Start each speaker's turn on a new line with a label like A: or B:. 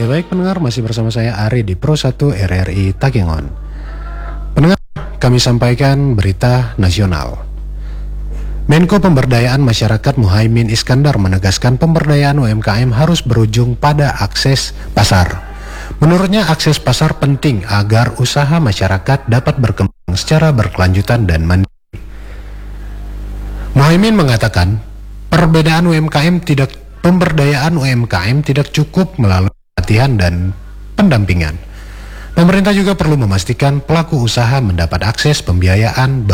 A: Ya baik pendengar, masih bersama saya Ari di Pro 1 RRI Takengon. Pendengar, kami sampaikan berita nasional. Menko Pemberdayaan Masyarakat Muhaimin Iskandar menegaskan pemberdayaan UMKM harus berujung pada akses pasar. Menurutnya akses pasar penting agar usaha masyarakat dapat berkembang secara berkelanjutan dan mandiri. Muhaimin mengatakan, pemberdayaan UMKM tidak cukup melalui pelatihan dan pendampingan. Pemerintah juga perlu memastikan pelaku usaha mendapat akses pembiayaan